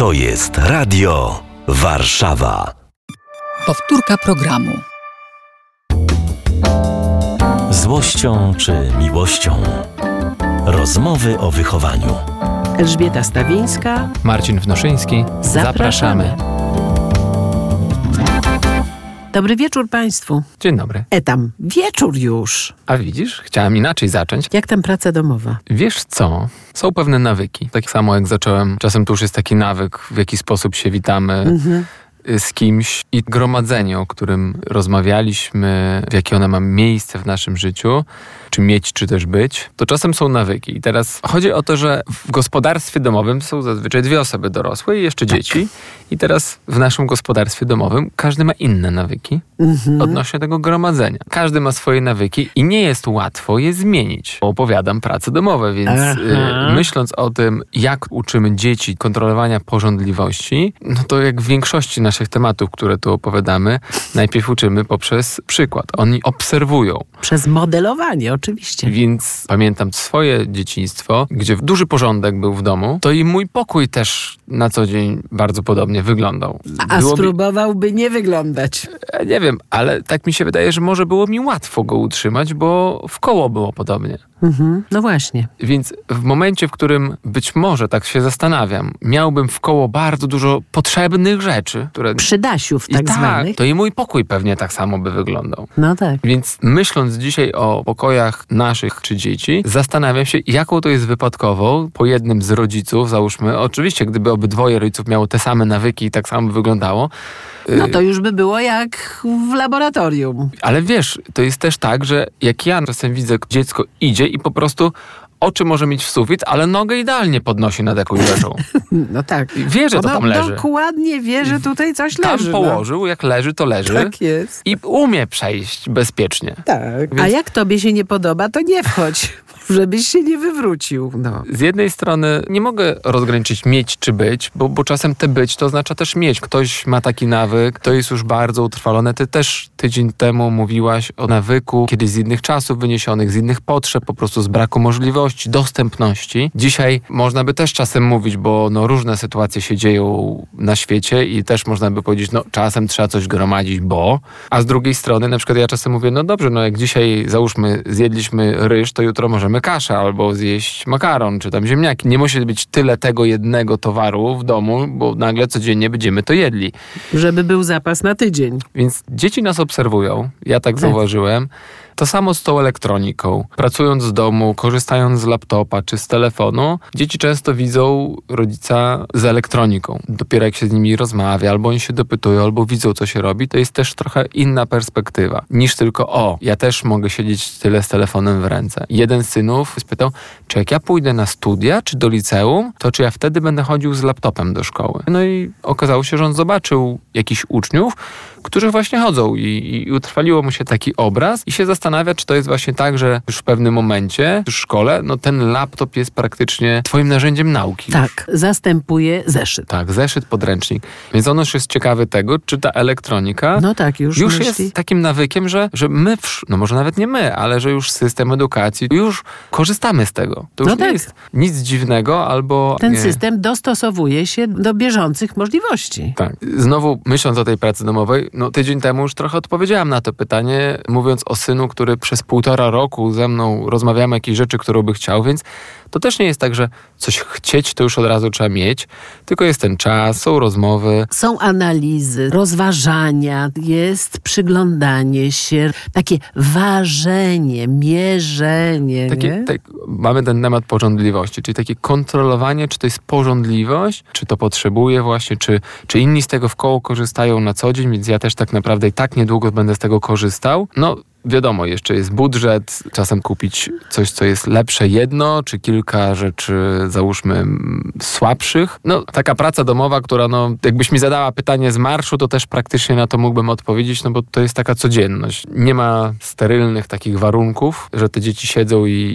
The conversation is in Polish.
To jest Radio Warszawa. Powtórka programu. Złością czy miłością? Rozmowy o wychowaniu. Elżbieta Stawińska, Marcin Wnoszyński. Zapraszamy. Dobry wieczór Państwu. Dzień dobry. Tam wieczór już. A widzisz, chciałem inaczej zacząć. Jak tam praca domowa? Wiesz co? Są pewne nawyki. Tak samo jak zacząłem, czasem to już jest taki nawyk, w jaki sposób się witamy z kimś i gromadzenie, o którym rozmawialiśmy, w jakie one ma miejsce w naszym życiu, czy mieć, czy też być, to czasem są nawyki. I teraz chodzi o to, że w gospodarstwie domowym są zazwyczaj dwie osoby dorosłe i jeszcze dzieci. I teraz w naszym gospodarstwie domowym każdy ma inne nawyki odnośnie tego gromadzenia. Każdy ma swoje nawyki i nie jest łatwo je zmienić. Opowiadam prace domowe, więc myśląc o tym, jak uczymy dzieci kontrolowania pożądliwości, no to jak w większości naszych tematów, które tu opowiadamy, najpierw uczymy poprzez przykład. Oni obserwują. Przez modelowanie, oczywiście. Więc pamiętam swoje dzieciństwo, gdzie duży porządek był w domu, to i mój pokój też na co dzień bardzo podobnie wyglądał. A spróbowałby nie wyglądać. Nie wiem, ale tak mi się wydaje, że może było mi łatwo go utrzymać, bo w koło było podobnie. No właśnie. Więc w momencie, w którym być może, tak się zastanawiam, miałbym w koło bardzo dużo potrzebnych rzeczy, które... Przydasiów tak zwanych. To i mój pokój pewnie tak samo by wyglądał. No tak. Więc myśląc dzisiaj o pokojach naszych czy dzieci, zastanawiam się, jaką to jest wypadkową po jednym z rodziców, załóżmy, oczywiście gdyby obydwoje rodziców miało te same nawyki i tak samo by wyglądało, no to już by było jak w laboratorium. Ale wiesz, to jest też tak, że jak ja czasem widzę, dziecko idzie i po prostu oczy może mieć w sufit, ale nogę idealnie podnosi nad jakąś rzeczą. No tak. Wie, że to tam leży. Dokładnie wie, że tutaj coś tam leży. Tam położył, jak leży, to leży. Tak jest. I umie przejść bezpiecznie. Tak. Więc... A jak tobie się nie podoba, to nie wchodź. Żebyś się nie wywrócił. No. Z jednej strony nie mogę rozgraniczyć mieć czy być, bo czasem te być to oznacza też mieć. Ktoś ma taki nawyk, to jest już bardzo utrwalone. Ty też tydzień temu mówiłaś o nawyku, kiedyś z innych czasów wyniesionych, z innych potrzeb, po prostu z braku możliwości, dostępności. Dzisiaj można by też czasem mówić, bo różne sytuacje się dzieją na świecie i też można by powiedzieć, czasem trzeba coś gromadzić, bo... A z drugiej strony na przykład ja czasem mówię, dobrze, jak dzisiaj załóżmy zjedliśmy ryż, to jutro możemy kaszę albo zjeść makaron, czy tam ziemniaki. Nie musi być tyle tego jednego towaru w domu, bo nagle codziennie będziemy to jedli. Żeby był zapas na tydzień. Więc dzieci nas obserwują, ja tak zauważyłem. To samo z tą elektroniką. Pracując z domu, korzystając z laptopa czy z telefonu, dzieci często widzą rodzica z elektroniką. Dopiero jak się z nimi rozmawia, albo oni się dopytują, albo widzą, co się robi, to jest też trochę inna perspektywa, niż tylko ja też mogę siedzieć tyle z telefonem w ręce. Jeden z synów spytał, czy jak ja pójdę na studia, czy do liceum, to czy ja wtedy będę chodził z laptopem do szkoły. No i okazało się, że on zobaczył jakichś uczniów, którzy właśnie chodzą i utrwaliło mu się taki obraz i się zastanawia, czy to jest właśnie tak, że już w pewnym momencie w szkole, ten laptop jest praktycznie twoim narzędziem nauki. Tak, zastępuje zeszyt. Tak, zeszyt, podręcznik. Więc on już jest ciekawy tego, czy ta elektronika już jest takim nawykiem, że my, może nawet nie my, ale że już system edukacji, już korzystamy z tego. To już nie jest nic dziwnego, albo... Ten system dostosowuje się do bieżących możliwości. Tak. Znowu myśląc o tej pracy domowej, tydzień temu już trochę odpowiedziałam na to pytanie, mówiąc o synu, który przez 1,5 roku ze mną rozmawiamy jakieś rzeczy, którą by chciał, więc to też nie jest tak, że coś chcieć to już od razu trzeba mieć, tylko jest ten czas, są rozmowy. Są analizy, rozważania, jest przyglądanie się, takie ważenie, mierzenie. Mamy ten temat pożądliwości, czyli takie kontrolowanie, czy to jest pożądliwość, czy to potrzebuje właśnie, czy inni z tego w koło korzystają na co dzień, więc ja też tak naprawdę i tak niedługo będę z tego korzystał. Wiadomo, jeszcze jest budżet, czasem kupić coś, co jest lepsze jedno, czy kilka rzeczy, załóżmy, słabszych. Taka praca domowa, która, jakbyś mi zadała pytanie z marszu, to też praktycznie na to mógłbym odpowiedzieć, bo to jest taka codzienność. Nie ma sterylnych takich warunków, że te dzieci siedzą i